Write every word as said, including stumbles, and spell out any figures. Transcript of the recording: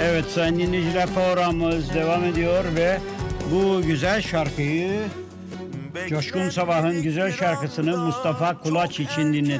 Evet sayın dinleyiciler, programımız devam ediyor ve bu güzel şarkıyı, Coşkun Sabah'ın güzel şarkısını Mustafa Kulaç için dinledik.